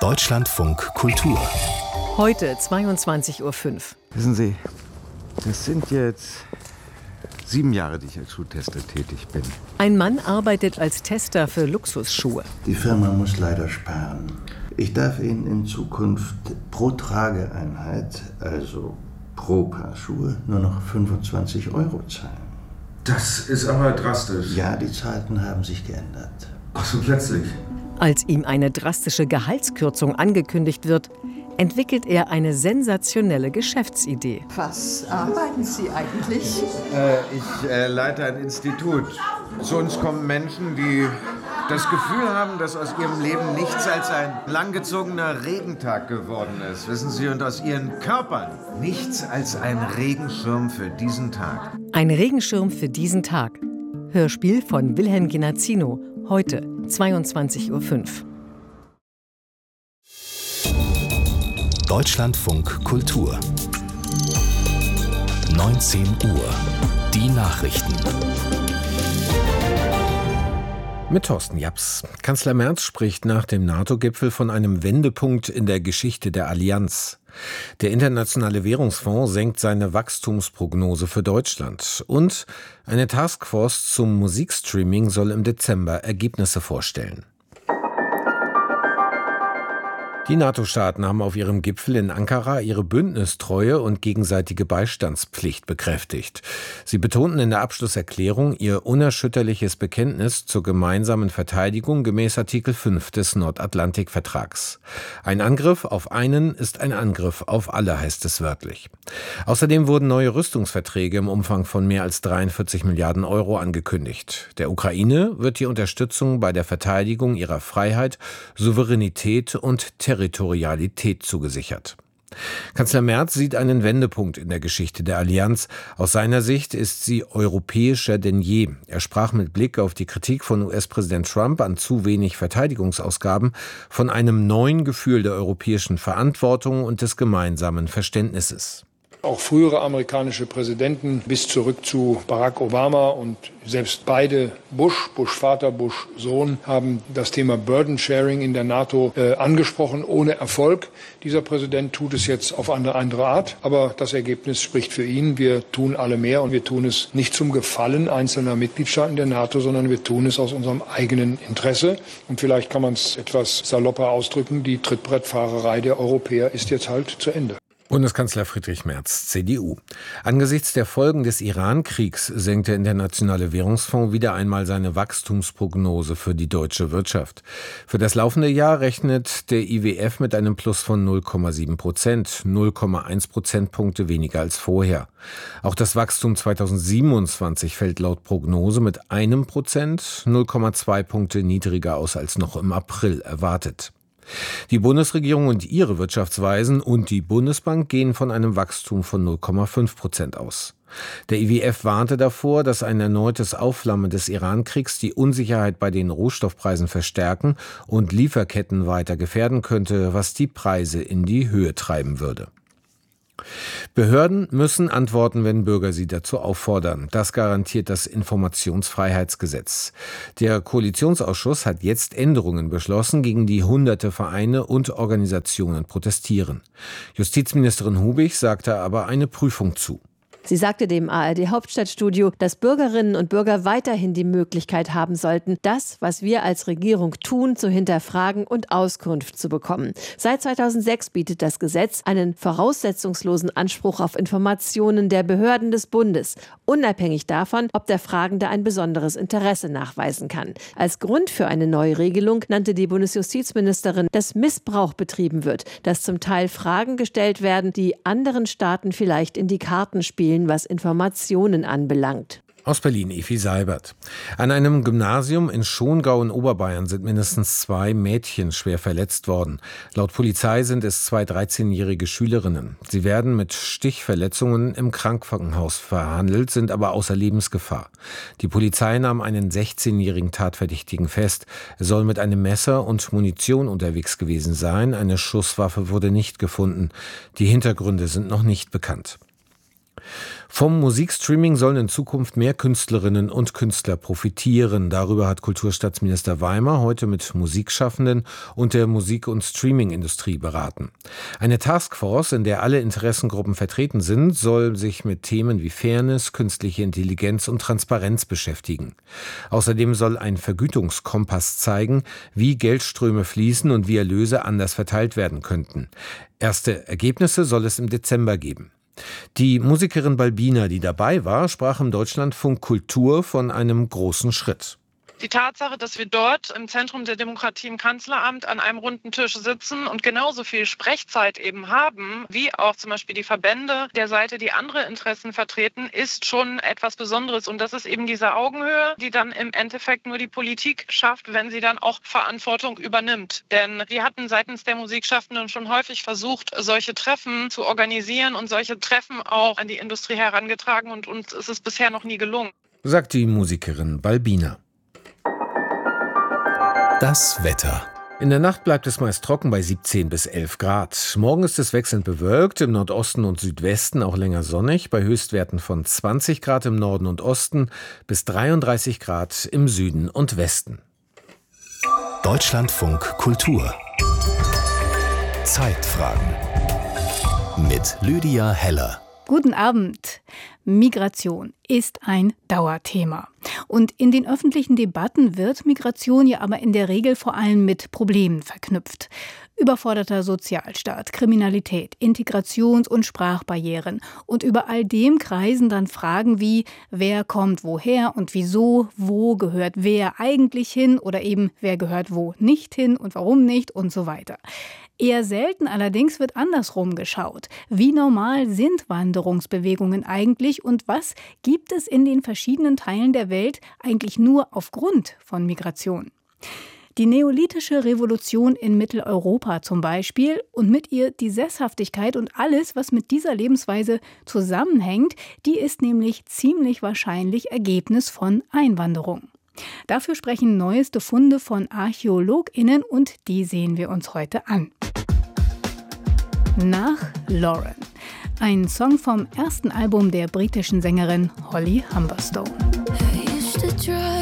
Deutschlandfunk Kultur. Heute 22:05 Uhr. Wissen Sie, das sind jetzt 7 Jahre, die ich als Schuhtester tätig bin. Ein Mann arbeitet als Tester für Luxusschuhe. Die Firma muss leider sparen. Ich darf Ihnen in Zukunft pro Trageeinheit, also pro Paar Schuhe, nur noch 25 € zahlen. Das ist aber drastisch. Ja, die Zeiten haben sich geändert. Ach so, plötzlich. Als ihm eine drastische Gehaltskürzung angekündigt wird, entwickelt er eine sensationelle Geschäftsidee. Was arbeiten Sie eigentlich? Ich leite ein Institut. Zu uns kommen Menschen, die das Gefühl haben, dass aus ihrem Leben nichts als ein langgezogener Regentag geworden ist. Wissen Sie, und aus ihren Körpern nichts als ein Regenschirm für diesen Tag. Ein Regenschirm für diesen Tag. Hörspiel von Wilhelm Genazzino. Heute 22:05 Uhr. Deutschlandfunk Kultur. 19 Uhr. Die Nachrichten. Mit Thorsten Japs. Kanzler Merz spricht nach dem NATO-Gipfel von einem Wendepunkt in der Geschichte der Allianz. Der Internationale Währungsfonds senkt seine Wachstumsprognose für Deutschland. Und eine Taskforce zum Musikstreaming soll im Dezember Ergebnisse vorstellen. Die NATO-Staaten haben auf ihrem Gipfel in Ankara ihre Bündnistreue und gegenseitige Beistandspflicht bekräftigt. Sie betonten in der Abschlusserklärung ihr unerschütterliches Bekenntnis zur gemeinsamen Verteidigung gemäß Artikel 5 des Nordatlantikvertrags. Ein Angriff auf einen ist ein Angriff auf alle, heißt es wörtlich. Außerdem wurden neue Rüstungsverträge im Umfang von mehr als 43 Milliarden € angekündigt. Der Ukraine wird die Unterstützung bei der Verteidigung ihrer Freiheit, Souveränität und Territorialität zugesichert. Kanzler Merz sieht einen Wendepunkt in der Geschichte der Allianz. Aus seiner Sicht ist sie europäischer denn je. Er sprach mit Blick auf die Kritik von US-Präsident Trump an zu wenig Verteidigungsausgaben von einem neuen Gefühl der europäischen Verantwortung und des gemeinsamen Verständnisses. Auch frühere amerikanische Präsidenten bis zurück zu Barack Obama und selbst beide Bush Vater, Bush Sohn, haben das Thema Burden Sharing in der NATO angesprochen, ohne Erfolg. Dieser Präsident tut es jetzt auf eine andere Art, aber das Ergebnis spricht für ihn. Wir tun alle mehr und wir tun es nicht zum Gefallen einzelner Mitgliedstaaten der NATO, sondern wir tun es aus unserem eigenen Interesse. Und vielleicht kann man es etwas salopper ausdrücken, die Trittbrettfahrerei der Europäer ist jetzt halt zu Ende. Bundeskanzler Friedrich Merz, CDU. Angesichts der Folgen des Iran-Kriegs senkt der Internationale Währungsfonds wieder einmal seine Wachstumsprognose für die deutsche Wirtschaft. Für das laufende Jahr rechnet der IWF mit einem Plus von 0,7%, 0,1 Prozentpunkte weniger als vorher. Auch das Wachstum 2027 fällt laut Prognose mit 1%, 0,2 Punkte niedriger aus als noch im April erwartet. Die Bundesregierung und ihre Wirtschaftsweisen und die Bundesbank gehen von einem Wachstum von 0,5% aus. Der IWF warnte davor, dass ein erneutes Aufflammen des Iran-Kriegs die Unsicherheit bei den Rohstoffpreisen verstärken und Lieferketten weiter gefährden könnte, was die Preise in die Höhe treiben würde. Behörden müssen antworten, wenn Bürger sie dazu auffordern. Das garantiert das Informationsfreiheitsgesetz. Der Koalitionsausschuss hat jetzt Änderungen beschlossen, gegen die hunderte Vereine und Organisationen protestieren. Justizministerin Hubig sagte aber eine Prüfung zu. Sie sagte dem ARD-Hauptstadtstudio, dass Bürgerinnen und Bürger weiterhin die Möglichkeit haben sollten, das, was wir als Regierung tun, zu hinterfragen und Auskunft zu bekommen. Seit 2006 bietet das Gesetz einen voraussetzungslosen Anspruch auf Informationen der Behörden des Bundes, unabhängig davon, ob der Fragende ein besonderes Interesse nachweisen kann. Als Grund für eine neue Regelung nannte die Bundesjustizministerin, dass Missbrauch betrieben wird, dass zum Teil Fragen gestellt werden, die anderen Staaten vielleicht in die Karten spielen, was Informationen anbelangt. Aus Berlin Efi Seibert. An einem Gymnasium in Schongau in Oberbayern sind mindestens 2 Mädchen schwer verletzt worden. Laut Polizei sind es 2 13-jährige Schülerinnen. Sie werden mit Stichverletzungen im Krankenhaus verhandelt, sind aber außer Lebensgefahr. Die Polizei nahm einen 16-jährigen Tatverdächtigen fest. Er soll mit einem Messer und Munition unterwegs gewesen sein. Eine Schusswaffe wurde nicht gefunden. Die Hintergründe sind noch nicht bekannt. Vom Musikstreaming sollen in Zukunft mehr Künstlerinnen und Künstler profitieren. Darüber hat Kulturstaatsminister Weimer heute mit Musikschaffenden und der Musik- und Streamingindustrie beraten. Eine Taskforce, in der alle Interessengruppen vertreten sind, soll sich mit Themen wie Fairness, künstliche Intelligenz und Transparenz beschäftigen. Außerdem soll ein Vergütungskompass zeigen, wie Geldströme fließen und wie Erlöse anders verteilt werden könnten. Erste Ergebnisse soll es im Dezember geben. Die Musikerin Balbina, die dabei war, sprach im Deutschlandfunk Kultur von einem großen Schritt. Die Tatsache, dass wir dort im Zentrum der Demokratie im Kanzleramt an einem runden Tisch sitzen und genauso viel Sprechzeit eben haben, wie auch zum Beispiel die Verbände der Seite, die andere Interessen vertreten, ist schon etwas Besonderes. Und das ist eben diese Augenhöhe, die dann im Endeffekt nur die Politik schafft, wenn sie dann auch Verantwortung übernimmt. Denn wir hatten seitens der Musikschaffenden schon häufig versucht, solche Treffen zu organisieren und solche Treffen auch an die Industrie herangetragen. Und uns ist es bisher noch nie gelungen. Sagt die Musikerin Balbina. Das Wetter. In der Nacht bleibt es meist trocken bei 17 bis 11 Grad. Morgen ist es wechselnd bewölkt, im Nordosten und Südwesten auch länger sonnig, bei Höchstwerten von 20 Grad im Norden und Osten bis 33 Grad im Süden und Westen. Deutschlandfunk Kultur. Zeitfragen. Mit Lydia Heller. Guten Abend. Migration ist ein Dauerthema. Und in den öffentlichen Debatten wird Migration ja aber in der Regel vor allem mit Problemen verknüpft. Überforderter Sozialstaat, Kriminalität, Integrations- und Sprachbarrieren. Und über all dem kreisen dann Fragen wie, wer kommt woher und wieso, wo gehört wer eigentlich hin oder eben wer gehört wo nicht hin und warum nicht und so weiter. Eher selten allerdings wird andersrum geschaut. Wie normal sind Wanderungsbewegungen eigentlich und was gibt es in den verschiedenen Teilen der Welt eigentlich nur aufgrund von Migration? Die neolithische Revolution in Mitteleuropa zum Beispiel und mit ihr die Sesshaftigkeit und alles, was mit dieser Lebensweise zusammenhängt, die ist nämlich ziemlich wahrscheinlich Ergebnis von Einwanderung. Dafür sprechen neueste Funde von ArchäologInnen und die sehen wir uns heute an. Nach Lauren. Ein Song vom ersten Album der britischen Sängerin Holly Humberstone. I used to drive